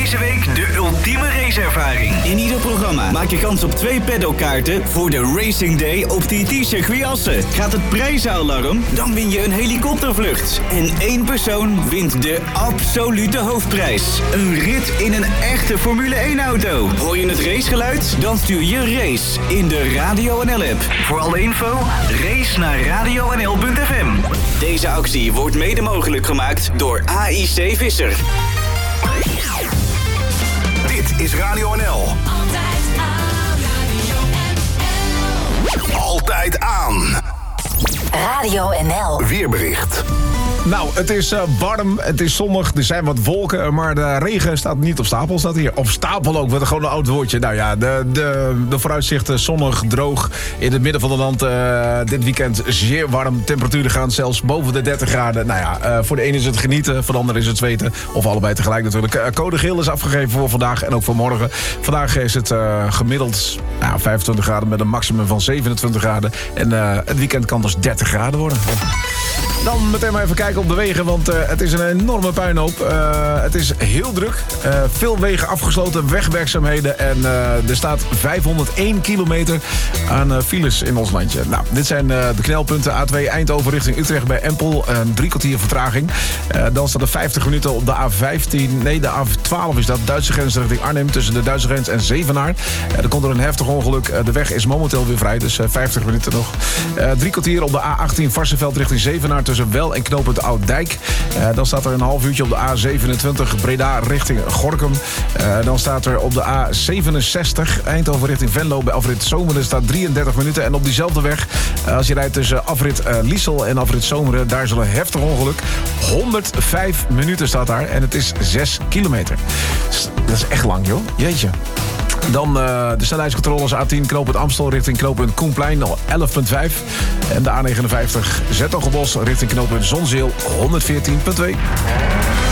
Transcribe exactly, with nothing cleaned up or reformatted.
deze week de ultieme raceervaring. In ieder programma maak je kans op twee paddockkaarten voor de Racing Day op T T-circuit Assen. Gaat het prijzenalarm? Dan win je een helikoptervlucht. En één persoon wint de absolute hoofdprijs. Een rit in een echte Formule één-auto. Hoor je het racegeluid? Dan stuur je race in de Radio N L-app. Voor alle info, race naar radio n l punt f m. Deze actie wordt mede mogelijk gemaakt door A I C Visser. Dit is Radio N L. Altijd aan Radio N L. Altijd aan. Radio N L. Weerbericht. Nou, het is uh, warm, het is zonnig, er zijn wat wolken, maar de regen staat niet op stapel, staat hier. Op stapel ook, wat een gewoon een oud woordje. Nou ja, de, de, de vooruitzichten zonnig, droog in het midden van het land. Uh, dit weekend zeer warm, temperaturen gaan zelfs boven de dertig graden. Nou ja, uh, voor de ene is het genieten, voor de ander is het zweten. Of allebei tegelijk natuurlijk. Uh, code geel is afgegeven voor vandaag en ook voor morgen. Vandaag is het uh, gemiddeld nou, vijfentwintig graden met een maximum van zevenentwintig graden. En uh, het weekend kan dus dertig graden worden. Dan meteen maar even kijken op de wegen, want uh, het is een enorme puinhoop. Uh, het is heel druk. Uh, veel wegen afgesloten, wegwerkzaamheden. En uh, er staat vijfhonderdéén kilometer aan uh, files in ons landje. Nou, dit zijn uh, de knelpunten. A twee Eindhoven richting Utrecht bij Empel. Uh, drie kwartier vertraging. Uh, dan staat er vijftig minuten op de A vijftien. Nee, de A twaalf is dat. Duitse grens richting Arnhem tussen de Duitse grens en Zevenaar. Uh, er komt er een heftig ongeluk. Uh, de weg is momenteel weer vrij, dus uh, vijftig minuten nog. Uh, drie kwartier op de A achttien Varsseveld richting Zevenaar tussen Wel en knooppunt Ouddijk. Uh, dan staat er een half uurtje op de A zevenentwintig Breda richting Gorinchem. Uh, dan staat er op de A zevenenzestig Eindhoven richting Venlo bij afrit Zomeren staat drieëndertig minuten. En op diezelfde weg, uh, als je rijdt tussen afrit uh, Liesel en afrit Zomeren, daar is al een heftig ongeluk. honderdvijf minuten staat daar en het is zes kilometer. Dat is echt lang, joh. Jeetje. Dan uh, de snelheidscontroles A tien knooppunt Amstel richting knooppunt Koenplein elf komma vijf. En de A negenenvijftig Zetogenbos richting knooppunt Zonzeel honderdveertien komma twee.